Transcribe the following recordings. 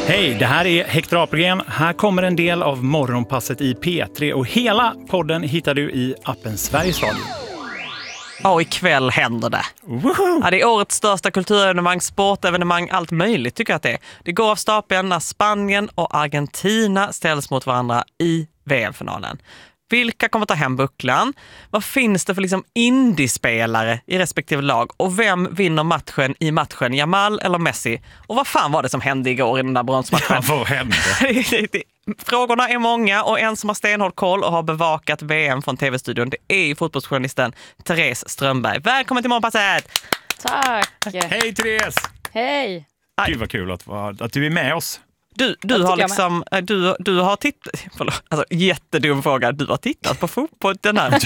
Hej, det här är Hector Apelgren. Här kommer en del av morgonpasset i P3 och hela podden hittar du i appen Sveriges Radio. Ja, ikväll händer det. Ja, det är årets största kulturevenemang, sportevenemang, allt möjligt tycker jag att det är. Det går av stapeln när Spanien och Argentina ställs mot varandra i VM-finalen. Vilka kommer ta hem bucklan? Vad finns det för indiespelare i respektive lag? Och vem vinner matchen? Jamal eller Messi? Och vad fan var det som hände igår i den där bronsmatchen? Ja, vad hände? Frågorna är många och en som har stenhåll koll och har bevakat VM från TV-studion, det är ju fotbollsjournalisten Therese Strömberg. Välkommen till morgonpasset! Tack! Hej Therese! Hej! Gud vad kul att du är med oss. Du har du har tittat, jättedum fråga, du har tittat på fotboll den här.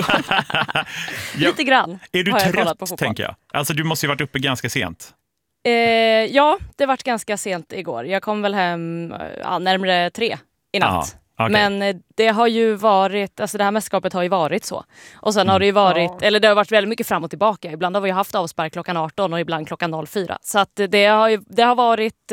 Lite grann. Är du trött, tänker jag? Alltså du måste ju varit uppe ganska sent. Ja, det vart ganska sent igår. Jag kom väl hem närmare 3 i natt. Okay. Men det har ju varit, alltså det här mästerskapet har ju varit så. Och sen har det ju varit, eller det har varit väldigt mycket fram och tillbaka. Ibland har vi haft avspark klockan 18 och ibland klockan 04. Så att det har varit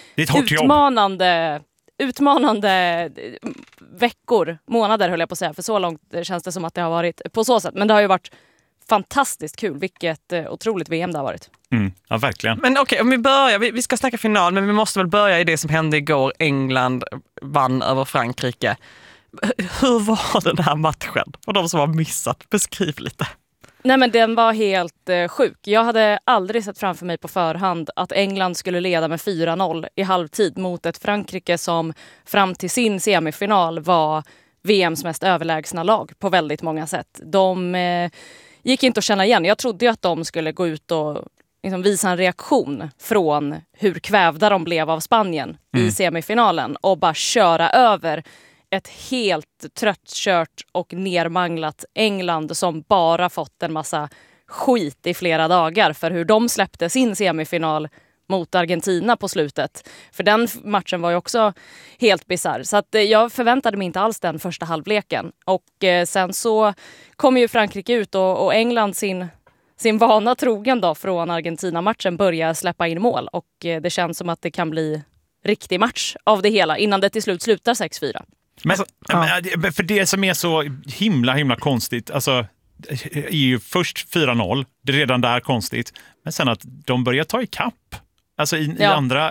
utmanande veckor, månader höll jag på att säga. För så långt känns det som att det har varit på så sätt. Men det har ju varit fantastiskt kul. Vilket otroligt VM det har varit. Ja, verkligen. Men okej, om vi börjar, vi ska snacka final, men vi måste väl börja i det som hände igår. England vann över Frankrike. Hur var den här matchen? Och de som har missat, beskriv lite. Nej, men den var helt sjuk. Jag hade aldrig sett framför mig på förhand att England skulle leda med 4-0 i halvtid mot ett Frankrike som fram till sin semifinal var VMs mest överlägsna lag på väldigt många sätt. De gick inte att känna igen. Jag trodde ju att de skulle gå ut och visa en reaktion från hur kvävda de blev av Spanien i semifinalen och bara köra över ett helt tröttkört och nermanglat England som bara fått en massa skit i flera dagar för hur de släppte sin semifinal mot Argentina på slutet. För den matchen var ju också helt bizarr. Så att jag förväntade mig inte alls den första halvleken. Och sen så kom ju Frankrike ut och England sin vana trogen då från Argentina-matchen börjar släppa in mål. Och det känns som att det kan bli riktig match av det hela innan det till slut slutar 6-4. Men för det som är så himla konstigt, alltså är ju först 4-0, det är redan där konstigt, men sen att de börjar ta i kapp. Alltså i andra,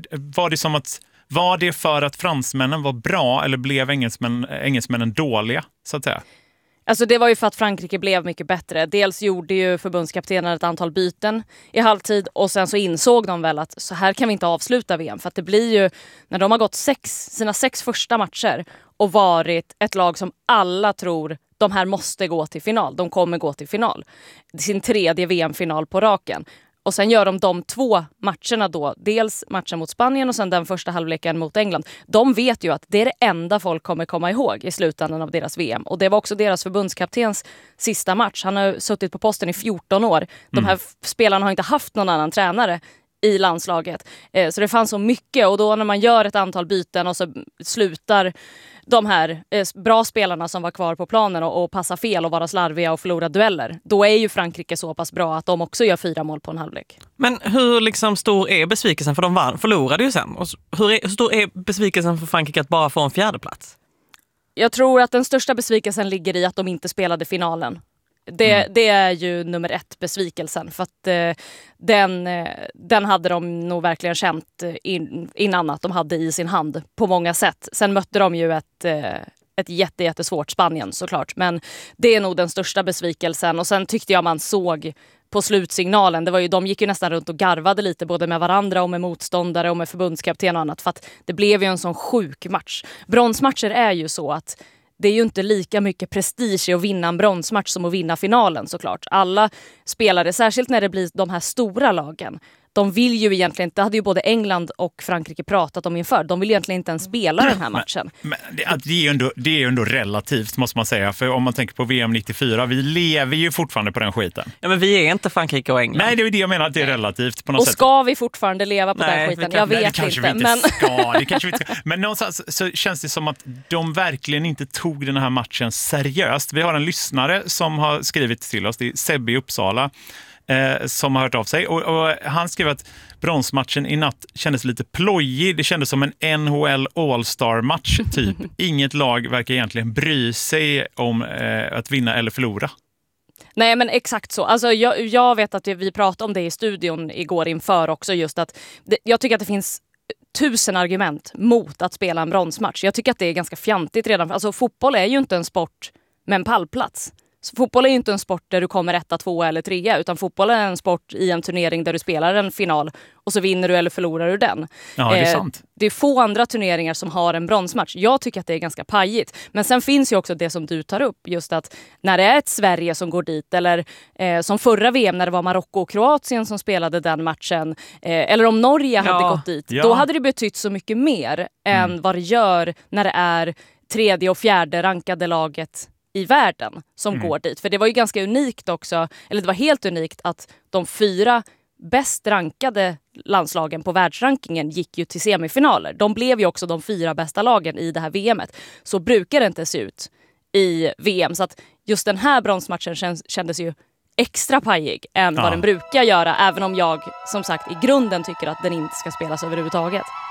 var det för att fransmännen var bra eller blev engelsmännen dåliga, så att säga? Alltså det var ju för att Frankrike blev mycket bättre. Dels gjorde ju förbundskaptenen ett antal byten i halvtid och sen så insåg de väl att så här kan vi inte avsluta VM. För att det blir ju, när de har gått sina 6 första matcher och varit ett lag som alla tror de här måste gå till final. De kommer gå till final. Sin 3:e VM-final på raken. Och sen gör de 2 matcherna då. Dels matchen mot Spanien och sen den första halvleken mot England. De vet ju att det är det enda folk kommer komma ihåg i slutändan av deras VM. Och det var också deras förbundskaptens sista match. Han har suttit på posten i 14 år. De här spelarna har inte haft någon annan tränare i landslaget. Så det fanns så mycket. Och då när man gör ett antal byten och så slutar de här bra spelarna som var kvar på planen och passa fel och vara slarviga och förlora dueller. Då är ju Frankrike så pass bra att de också gör 4 mål på en halvlek. Men hur stor är besvikelsen? För de förlorade ju sen. Och hur stor är besvikelsen för Frankrike att bara få en 4:e plats? Jag tror att den största besvikelsen ligger i att de inte spelade finalen. Det är ju nummer 1 besvikelsen. För att den hade de nog verkligen känt innan att de hade i sin hand på många sätt. Sen mötte de ju ett jättesvårt Spanien såklart. Men det är nog den största besvikelsen. Och sen tyckte jag man såg på slutsignalen. De gick ju nästan runt och garvade lite både med varandra och med motståndare och med förbundskapten och annat. För att det blev ju en sån sjuk match. Bronsmatcher är ju så att det är ju inte lika mycket prestige att vinna en bronsmatch som att vinna finalen såklart. Alla spelare, särskilt när det blir de här stora lagen, de vill ju egentligen, det hade ju både England och Frankrike pratat om inför, de vill egentligen inte ens spela den här matchen. Men det är ju ändå relativt måste man säga, för om man tänker på VM 94, vi lever ju fortfarande på den skiten. Ja, men vi är inte Frankrike och England. Nej, det är ju det jag menar, att det är relativt på något sätt. Och ska vi fortfarande leva på den skiten? Jag vet inte. Det kanske vi inte ska. Men någonstans så känns det som att de verkligen inte tog den här matchen seriöst. Vi har en lyssnare som har skrivit till oss, det är Sebbe i Uppsala. som har hört av sig. Och han skrev att bronsmatchen i natt kändes lite plojig. Det kändes som en NHL All-Star-match typ. Inget lag verkar egentligen bry sig om att vinna eller förlora. Nej, men exakt så. Alltså, jag vet att vi pratade om det i studion igår inför också. Just att jag tycker att det finns 1000 argument mot att spela en bronsmatch. Jag tycker att det är ganska fjantigt redan. Alltså, fotboll är ju inte en sport med en pallplats. Så fotboll är ju inte en sport där du kommer 1, 2 eller 3, utan fotboll är en sport i en turnering där du spelar en final och så vinner du eller förlorar du den. Ja, det är sant. Det är få andra turneringar som har en bronsmatch. Jag tycker att det är ganska pajigt. Men sen finns ju också det som du tar upp, just att när det är ett Sverige som går dit, eller som förra VM när det var Marocko och Kroatien som spelade den matchen, eller om Norge hade gått dit, då hade det betytt så mycket mer än vad det gör när det är 3:e och 4:e rankade laget i världen som går dit. För det var ju ganska unikt också, eller det var helt unikt att de 4 bäst rankade landslagen på världsrankingen gick ju till semifinaler. De blev ju också de 4 bästa lagen i det här VMet. Så brukar det inte se ut i VM. Så att just den här bronsmatchen kändes ju extra pajig än vad den brukar göra. Även om jag, som sagt, i grunden tycker att den inte ska spelas överhuvudtaget.